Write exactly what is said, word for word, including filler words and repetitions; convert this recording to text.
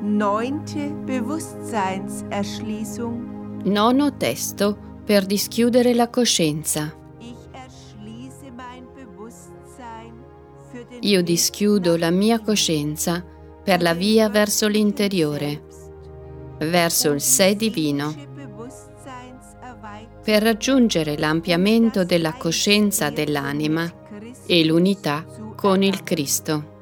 Neunte Bewusstseinserschließung. Nono testo per dischiudere la coscienza. Io dischiudo la mia coscienza per la via verso l'interiore, verso il sé divino, per raggiungere l'ampliamento della coscienza dell'anima e l'unità con il Cristo.